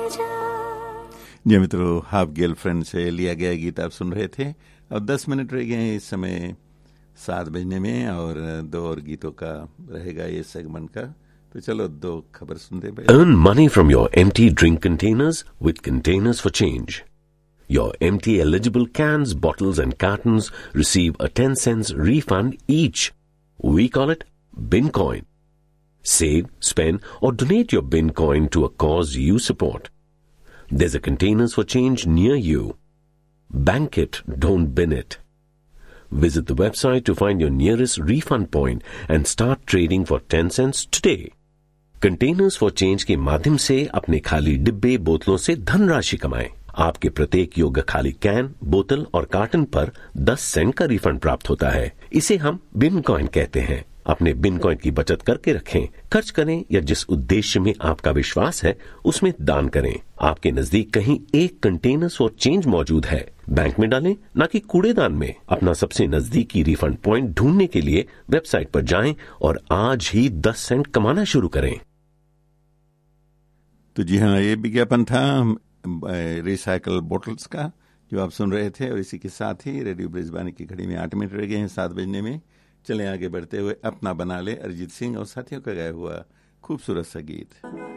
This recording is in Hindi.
जी मित्रों, हाफ गर्लफ्रेंड से लिया गया गीत आप सुन रहे थे। और 10 मिनट रह गए हैं इस समय 7 बजने में, और 2 और गीतों का रहेगा ये सेगमेंट का। तो चलो 2 खबर सुनते हैं। Earn money from your empty drink containers with Containers for Change. Your empty eligible cans, bottles and cartons receive a 10 cents refund each. We call it Bin Coin. Save, spend or donate your Bin Coin to a cause you support. There's a Containers for Change near you. Bank it, don't bin it. Visit the website to find your nearest refund point and start trading for 10 cents today. Containers for change के माध्यम से अपने खाली डिब्बे बोतलों से धनराशि कमाएं। आपके प्रत्येक योग्य खाली कैन, बोतल और कार्टन पर 10 सेंट का रिफंड प्राप्त होता है। इसे हम बिन कॉइन कहते हैं। अपने बिन कॉइन की बचत करके रखें, खर्च करें या जिस उद्देश्य में आपका विश्वास है उसमें दान करें। आपके नजदीक कहीं एक कंटेनर्स फॉर चेंज मौजूद है। बैंक में डालें, न कि कूड़ेदान में। अपना सबसे नजदीकी रिफंड पॉइंट ढूंढने के लिए वेबसाइट पर जाएं और आज ही 10 सेंट कमाना शुरू करें। तो जी हाँ, ये विज्ञापन था रिसाइकल बोटल्स का जो आप सुन रहे थे। और इसी के साथ ही रेडियो ब्रिजबानी की घड़ी में 8 मिनट रह गए हैं 7 बजने में। चलें आगे बढ़ते हुए अपना बना ले अरिजीत सिंह और साथियों का गाया हुआ खूबसूरत सा गीत।